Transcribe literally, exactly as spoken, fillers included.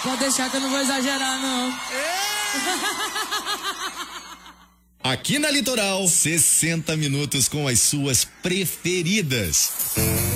Pode deixar que eu não vou exagerar, não. Aqui na Litoral, sessenta minutos com as suas preferidas.